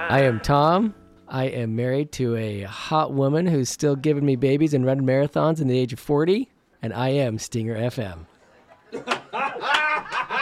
I am Tom. I am married to a hot woman who's still giving me babies and running marathons in the age of 40, and I am Stinger FM.